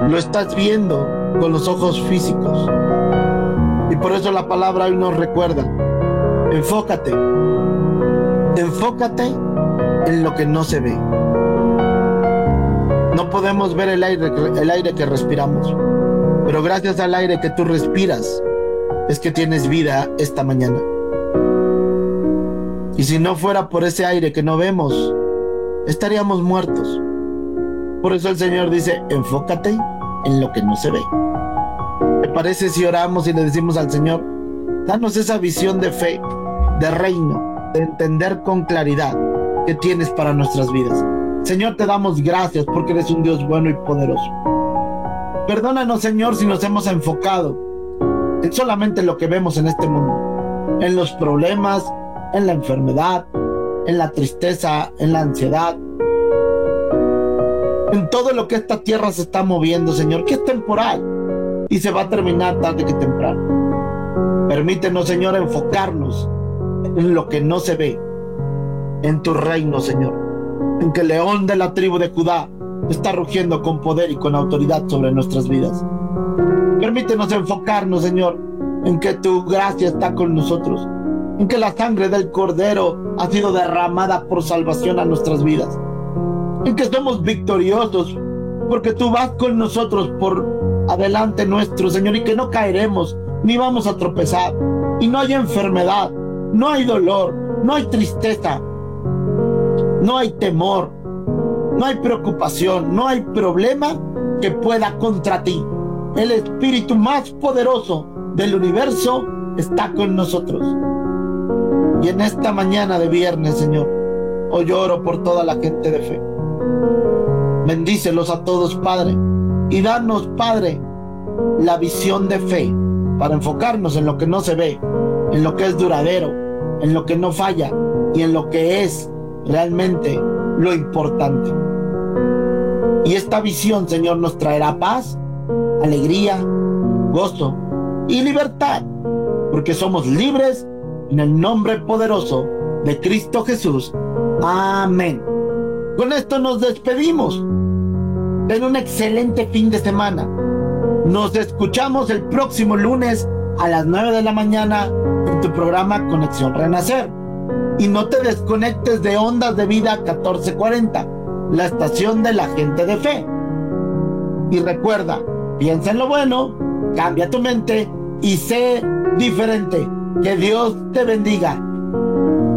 lo estás viendo con los ojos físicos. Y por eso la palabra hoy nos recuerda: enfócate en lo que no se ve. No podemos ver el aire que respiramos, pero gracias al aire que tú respiras es que tienes vida esta mañana. Y si no fuera por ese aire que no vemos, estaríamos muertos. Por eso el Señor dice: enfócate en lo que no se ve. ¿Te parece si oramos y le decimos al Señor: danos esa visión de fe, de reino, de entender con claridad qué tienes para nuestras vidas? Señor, te damos gracias porque eres un Dios bueno y poderoso. Perdónanos, Señor, si nos hemos enfocado en solamente lo que vemos en este mundo, en los problemas, en la enfermedad, en la tristeza, en la ansiedad, en todo lo que esta tierra se está moviendo, Señor, que es temporal y se va a terminar tarde que temprano. Permítenos, Señor, enfocarnos en lo que no se ve, en tu reino, Señor, en que el león de la tribu de Judá está rugiendo con poder y con autoridad sobre nuestras vidas. Permítenos enfocarnos, Señor, en que tu gracia está con nosotros, en que la sangre del Cordero ha sido derramada por salvación a nuestras vidas, en que somos victoriosos porque tú vas con nosotros por adelante nuestro, Señor, y que no caeremos ni vamos a tropezar, y no hay enfermedad, no hay dolor, no hay tristeza, no hay temor, no hay preocupación, no hay problema que pueda contra ti. El espíritu más poderoso del universo está con nosotros. Y en esta mañana de viernes, Señor, hoy oro por toda la gente de fe. Bendícelos a todos, Padre, y danos, Padre, la visión de fe para enfocarnos en lo que no se ve, en lo que es duradero, en lo que no falla y en lo que es realmente lo importante. Y esta visión, Señor, nos traerá paz, alegría, gozo y libertad, porque somos libres en el nombre poderoso de Cristo Jesús. Amén. Con esto nos despedimos. Ten un excelente fin de semana. Nos escuchamos el próximo lunes a las 9 de la mañana en tu programa Conexión Renacer. Y no te desconectes de Ondas de Vida 1440, la estación de la gente de fe. Y recuerda, piensa en lo bueno, cambia tu mente y sé diferente. Que Dios te bendiga.